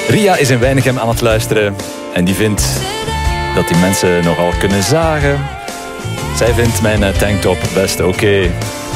Ria is in Weinigem aan het luisteren. En die vindt dat die mensen nogal kunnen zagen. Zij vindt mijn tanktop best oké.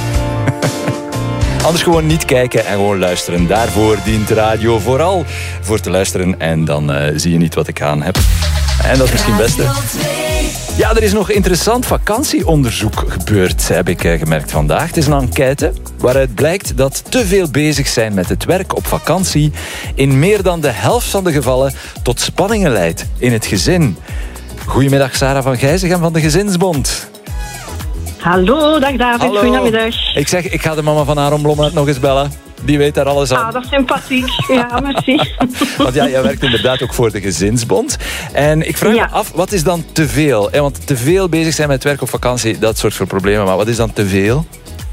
Anders gewoon niet kijken en gewoon luisteren. Daarvoor dient radio vooral voor te luisteren. En dan zie je niet wat ik aan heb. En dat is misschien het beste. Ja, er is nog interessant vakantieonderzoek gebeurd, heb ik gemerkt vandaag. Het is een enquête waaruit blijkt dat te veel bezig zijn met het werk op vakantie in meer dan de helft van de gevallen tot spanningen leidt in het gezin. Goedemiddag, Sarah van Gijzegem van de Gezinsbond. Hallo, dag David, Hallo. Goedemiddag. Ik zeg, ik ga de mama van Aaron Blommaert nog eens bellen. Die weet daar alles aan. Ah, dat is sympathiek. Ja, merci. Want ja, jij werkt inderdaad ook voor de Gezinsbond. En ik vraag me af, wat is dan te veel? Want te veel bezig zijn met werk op vakantie, dat soort van problemen. Maar wat is dan te veel?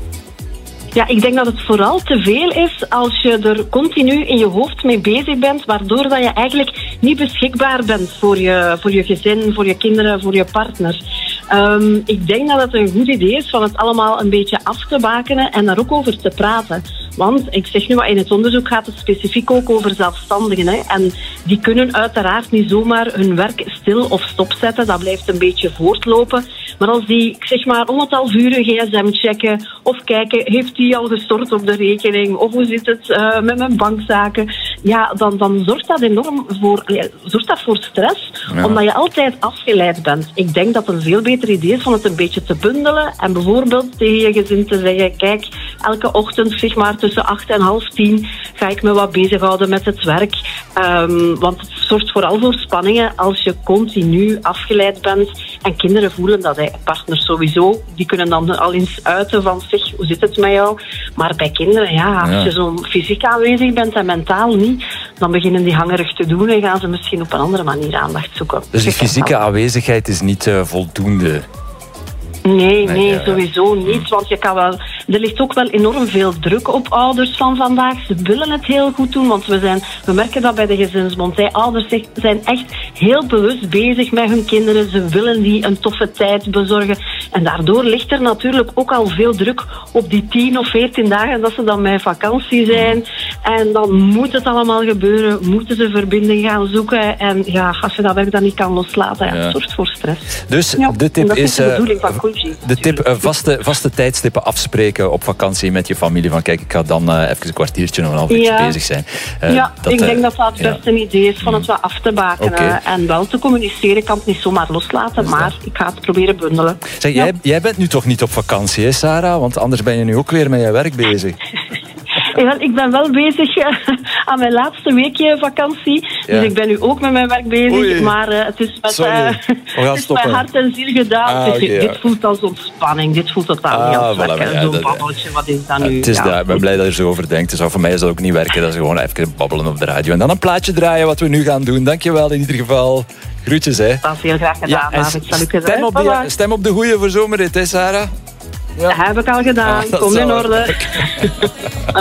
Ja, ik denk dat het vooral te veel is als je er continu in je hoofd mee bezig bent, waardoor dat je eigenlijk niet beschikbaar bent voor je gezin, voor je kinderen, voor je partner. Ik denk dat het een goed idee is van het allemaal een beetje af te bakenen en daar ook over te praten. Want ik zeg nu maar, in het onderzoek gaat het specifiek ook over zelfstandigen. Hè? En die kunnen uiteraard niet zomaar hun werk stil of stopzetten. Dat blijft een beetje voortlopen. Maar als die, ik zeg maar, om het half uur een gsm checken of kijken, heeft die al gestort op de rekening? Of hoe zit het met mijn bankzaken? Ja, dan zorgt dat enorm voor stress, omdat je altijd afgeleid bent. Ik denk dat het een veel beter idee is van het een beetje te bundelen en bijvoorbeeld tegen je gezin te zeggen, kijk, elke ochtend, zeg maar, tussen 8 en half 10 ga ik me wat bezighouden met het werk. Want het zorgt vooral voor spanningen als je continu afgeleid bent. En kinderen voelen dat, partners sowieso. Die kunnen dan al eens uiten van, zeg, hoe zit het met jou? Maar bij kinderen, als je zo fysiek aanwezig bent en mentaal niet, dan beginnen die hangerig te doen en gaan ze misschien op een andere manier aandacht zoeken. Dus die fysieke aanwezigheid is niet voldoende? Nee, sowieso niet. Want er ligt ook wel enorm veel druk op ouders van vandaag. Ze willen het heel goed doen, want we merken dat bij de Gezinsbond. Ouders zijn echt heel bewust bezig met hun kinderen. Ze willen die een toffe tijd bezorgen. En daardoor ligt er natuurlijk ook al veel druk op die 10 of 14 dagen dat ze dan met vakantie zijn. En dan moet het allemaal gebeuren. Moeten ze verbinding gaan zoeken. En ja, als je dat werk dan niet kan loslaten, het zorgt voor stress. Dus de tip is... de bedoeling van coaching. De tip, vaste tijdstippen afspreken op vakantie met je familie. Van kijk, ik ga dan even een kwartiertje of een half uurtje bezig zijn. Ik denk dat dat het beste idee is van het wat af te bakenen. En wel te communiceren. Ik kan het niet zomaar loslaten, maar ik ga het proberen bundelen. Zeg, jij bent nu toch niet op vakantie, hè, Sarah? Want anders ben je nu ook weer met je werk bezig. Ik ben wel bezig aan mijn laatste weekje vakantie. Dus ik ben nu ook met mijn werk bezig. Oei. Maar het is met hart en ziel gedaan. Dit voelt als ontspanning. Dit voelt totaal niet als werken. Zo'n babbeltje, wat is dat nu? Het is ik ben blij dat je er zo over denkt. Dus voor mij is dat ook niet werken. Dat is gewoon even babbelen op de radio. En dan een plaatje draaien wat we nu gaan doen. Dankjewel in ieder geval. Groetjes, hè. Dat is heel graag gedaan. Stem op de goeie voor zomerrit, hè, Sarah? Dat heb ik al gedaan. Komt in orde.